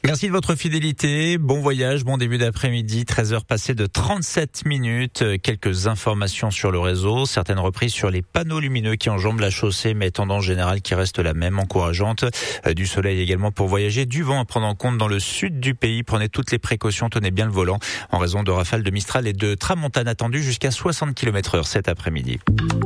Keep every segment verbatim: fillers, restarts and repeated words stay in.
Merci de votre fidélité. Bon voyage, bon début d'après-midi. treize heures passées de trente-sept minutes. Quelques informations sur le réseau. Certaines reprises sur les panneaux lumineux qui enjambent la chaussée, mais tendance générale qui reste la même, encourageante. Du soleil également pour voyager. Du vent à prendre en compte dans le sud du pays. Prenez toutes les précautions, tenez bien le volant. En raison de rafales de Mistral et de tramontane attendues jusqu'à soixante kilomètres heure cet après-midi.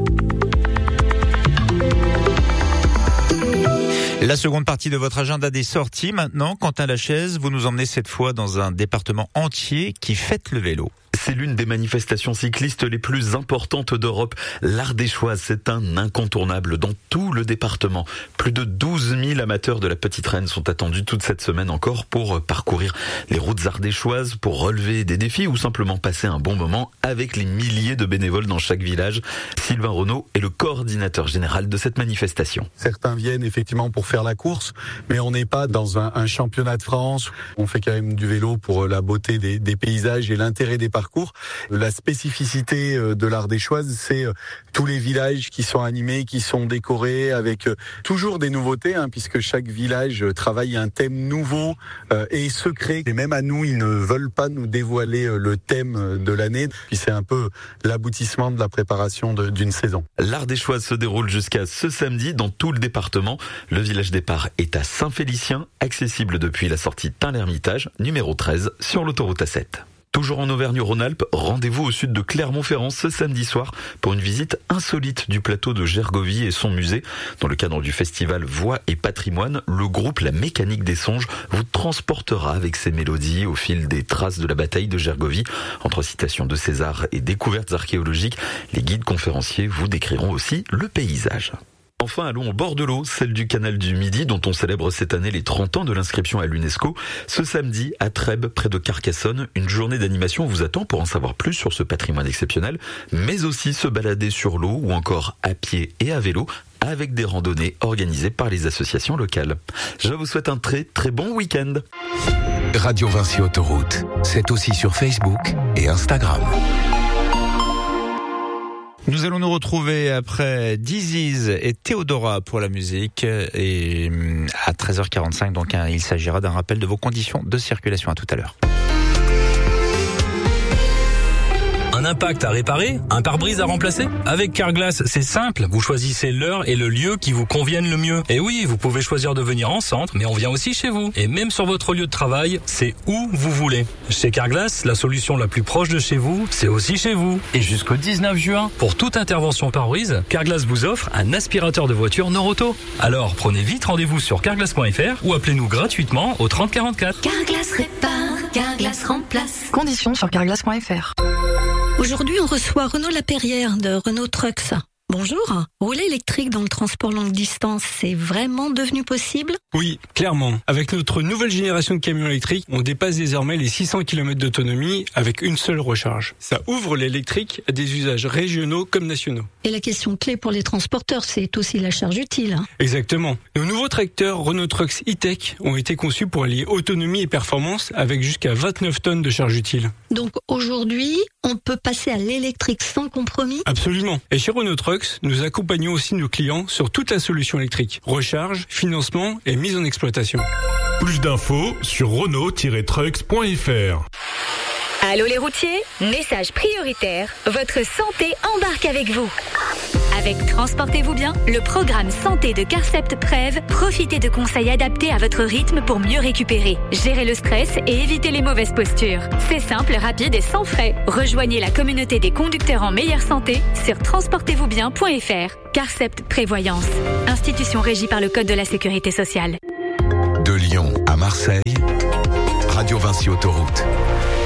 La seconde partie de votre agenda des sorties. Maintenant, Quentin Lachaise, vous nous emmenez cette fois dans un département entier qui fête le vélo. C'est l'une des manifestations cyclistes les plus importantes d'Europe. L'Ardéchoise, c'est un incontournable dans tout le département. Plus de douze mille amateurs de la Petite Reine sont attendus toute cette semaine encore pour parcourir les routes ardéchoises, pour relever des défis ou simplement passer un bon moment avec les milliers de bénévoles dans chaque village. Sylvain Renaud est le coordinateur général de cette manifestation. Certains viennent effectivement pour faire la course, mais on n'est pas dans un, un championnat de France. On fait quand même du vélo pour la beauté des, des paysages et l'intérêt des parcours. La spécificité de l'Ardéchoise, c'est tous les villages qui sont animés, qui sont décorés avec toujours des nouveautés, hein, puisque chaque village travaille un thème nouveau euh, et secret. Et même à nous, ils ne veulent pas nous dévoiler le thème de l'année. Puis c'est un peu l'aboutissement de la préparation de, d'une saison. L'Ardéchoise se déroule jusqu'à ce samedi dans tout le département. Le village départ est à Saint-Félicien, accessible depuis la sortie Tain-l'Hermitage, numéro treize, sur l'autoroute A sept. Toujours en Auvergne-Rhône-Alpes, rendez-vous au sud de Clermont-Ferrand ce samedi soir pour une visite insolite du plateau de Gergovie et son musée. Dans le cadre du festival Voix et Patrimoine, le groupe La Mécanique des Songes vous transportera avec ses mélodies au fil des traces de la bataille de Gergovie. Entre citations de César et découvertes archéologiques, les guides conférenciers vous décriront aussi le paysage. Enfin, allons au bord de l'eau, celle du canal du Midi, dont on célèbre cette année les trente ans de l'inscription à l'UNESCO. Ce samedi, à Trèbes, près de Carcassonne, une journée d'animation vous attend pour en savoir plus sur ce patrimoine exceptionnel, mais aussi se balader sur l'eau ou encore à pied et à vélo, avec des randonnées organisées par les associations locales. Je vous souhaite un très très bon week-end. Radio Vinci Autoroute, c'est aussi sur Facebook et Instagram. Nous allons nous retrouver après Diziz et Théodora pour la musique et à treize heures quarante-cinq, donc hein, il s'agira d'un rappel de vos conditions de circulation. À tout à l'heure. Un impact à réparer? Un pare-brise à remplacer? Avec Carglass, c'est simple. Vous choisissez l'heure et le lieu qui vous conviennent le mieux. Et oui, vous pouvez choisir de venir en centre, mais on vient aussi chez vous. Et même sur votre lieu de travail, c'est où vous voulez. Chez Carglass, la solution la plus proche de chez vous, c'est aussi chez vous. Et jusqu'au dix-neuf juin, pour toute intervention pare-brise, Carglass vous offre un aspirateur de voiture Noroto. Alors, prenez vite rendez-vous sur carglass point f r ou appelez-nous gratuitement au trente quarante-quatre. Carglass répare, Carglass remplace. Conditions sur carglass point f r. Aujourd'hui, on reçoit Renaud Lapérière de Renault Trucks. Bonjour. Rouler électrique dans le transport longue distance, c'est vraiment devenu possible? Oui, clairement. Avec notre nouvelle génération de camions électriques, on dépasse désormais les six cents kilomètres d'autonomie avec une seule recharge. Ça ouvre l'électrique à des usages régionaux comme nationaux. Et la question clé pour les transporteurs, c'est aussi la charge utile. Hein. Exactement. Nos nouveaux tracteurs Renault Trucks e-Tech ont été conçus pour allier autonomie et performance avec jusqu'à vingt-neuf tonnes de charge utile. Donc aujourd'hui, on peut passer à l'électrique sans compromis? Absolument. Et chez Renault Trucks, nous accompagnons aussi nos clients sur toute la solution électrique. Recharge, financement et mise en exploitation. Plus d'infos sur renault tiret trucks point f r. Allô les routiers, message prioritaire, votre santé embarque avec vous. Avec Transportez-vous bien, le programme santé de Carcept Prev, profitez de conseils adaptés à votre rythme pour mieux récupérer, gérer le stress et éviter les mauvaises postures. C'est simple, rapide et sans frais. Rejoignez la communauté des conducteurs en meilleure santé sur transportez vous bien point f r. Carcept Prévoyance, institution régie par le Code de la Sécurité sociale. De Lyon à Marseille, Radio Vinci Autoroute.